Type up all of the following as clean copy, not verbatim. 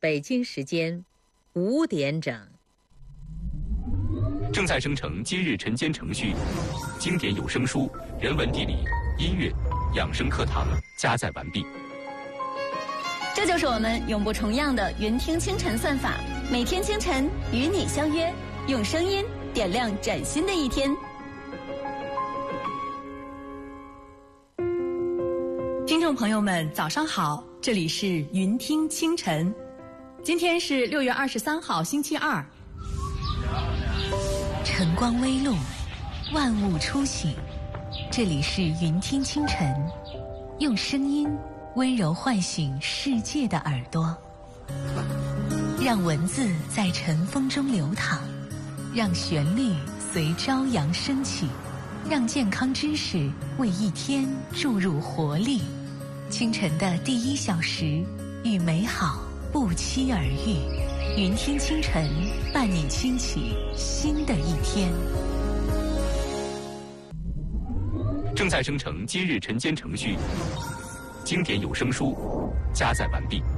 北京时间5点整。 正在生成今日晨间程序，经典有声书、人文地理、音乐、养生课堂加载完毕。 这就是我们永不重样的云听清晨算法，每天清晨与你相约，用声音点亮崭新的一天。 听众朋友们，早上好，这里是云听清晨。今天是6月23号，星期二。 晨光微露，万物初醒。这里是云听清晨，用声音温柔唤醒世界的耳朵，让文字在晨风中流淌，让旋律随朝阳升起，让健康知识为一天注入活力。清晨的第1小时，与美好不期而遇。云听清晨，伴你轻启新的一天。 正在生成今日晨间程序，经典有声书加载完毕。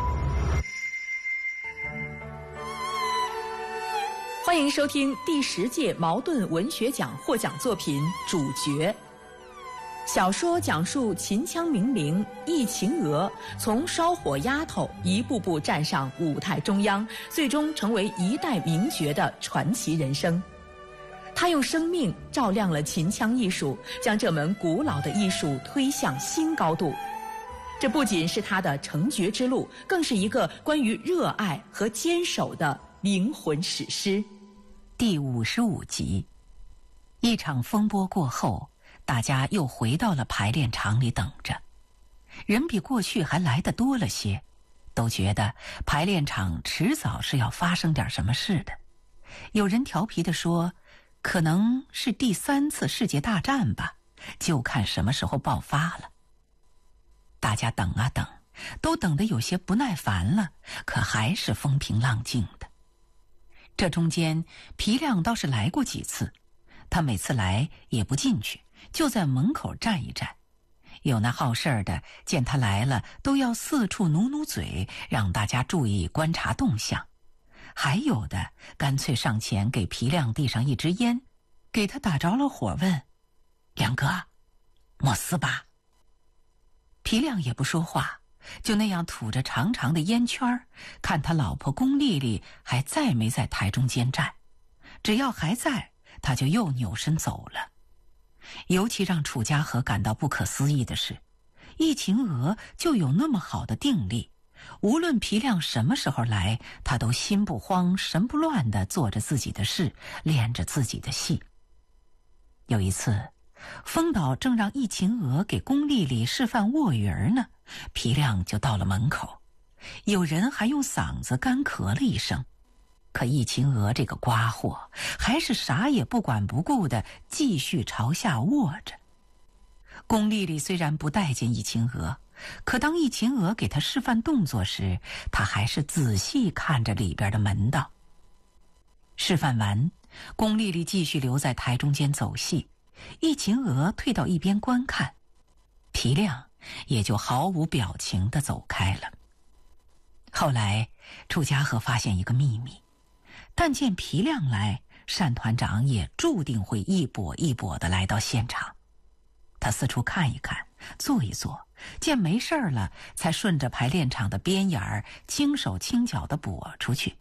欢迎收听第10届茅盾文学奖获奖作品《主角》。小说讲述秦腔名伶易秦娥从烧火丫头一步步站上舞台中央，最终成为一代名角的传奇人生。她用生命照亮了秦腔艺术，将这门古老的艺术推向新高度。这不仅是她的成角之路，更是一个关于热爱和坚守的灵魂史诗。 第55集，一场风波过后，大家又回到了排练场里等着。人比过去还来得多了些，都觉得排练场迟早是要发生点什么事的。有人调皮地说，可能是第3次世界大战吧，就看什么时候爆发了。大家等啊等，都等得有些不耐烦了，可还是风平浪静的。这中间皮亮倒是来过几次，他每次来也不进去，就在门口站一站。有那好事儿的见他来了，都要四处努努嘴，让大家注意观察动向。还有的干脆上前给皮亮递上一支烟，给他打着了火，问：亮哥，莫撕吧？皮亮也不说话，就那样吐着长长的烟圈，看他老婆龚丽丽还在没在台中间站。只要还在，他就又扭身走了。尤其让楚家和感到不可思议的是，易秦娥就有那么好的定力，无论皮亮什么时候来，他都心不慌神不乱地做着自己的事，练着自己的戏。有一次，风导正让易秦娥给龚丽丽示范卧鱼儿呢，皮亮就到了门口，有人还用嗓子干咳了一声。可易秦娥这个瓜货还是啥也不管不顾的继续朝下卧着。龚丽丽虽然不待见易秦娥，可当易秦娥给她示范动作时，她还是仔细看着里边的门道。示范完，龚丽丽继续留在台中间走戏，易秦娥退到一边观看，皮亮也就毫无表情地走开了。后来楚家和发现一个秘密，但见皮亮来，单团长也注定会一跛一跛地来到现场。他四处看一看，坐一坐，见没事了，才顺着排练场的边沿儿轻手轻脚地跛出去。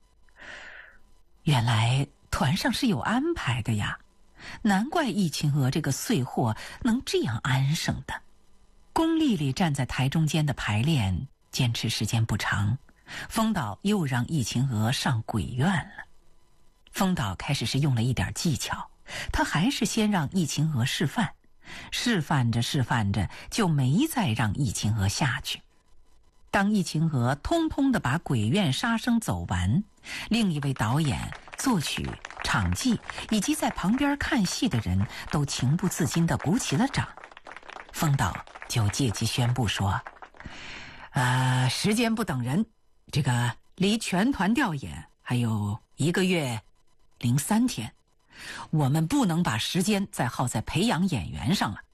原来团上是有安排的呀，难怪易秦娥这个碎货能这样安生的。龚丽丽站在台中间的排练坚持时间不长，风导又让易秦娥上鬼院了。风导开始是用了一点技巧，他还是先让易秦娥示范，示范着示范着就没再让易秦娥下去。当易秦娥通通地把鬼院杀生走完，另一位导演、作曲、场记以及在旁边看戏的人都情不自禁地鼓起了掌。风导就借机宣布说，时间不等人，这个离全团调演还有1个月03天，我们不能把时间再耗在培养演员上了。